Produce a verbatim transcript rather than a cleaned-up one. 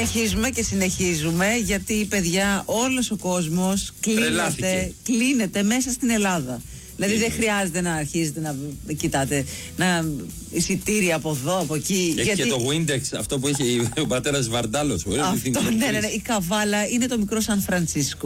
συνεχίζουμε και συνεχίζουμε, γιατί παιδιά όλος ο κόσμος κλείνεται, κλείνεται μέσα στην Ελλάδα. Δηλαδή δεν χρειάζεται να αρχίζετε να κοιτάτε να εισιτήρια από εδώ, από εκεί. Έχει γιατί... και το Windex, αυτό που είχε ο πατέρας Βαρντάλος. Αυτό, ναι, ναι, ναι, η Καβάλα είναι το μικρό Σαν Φρανσίσκο.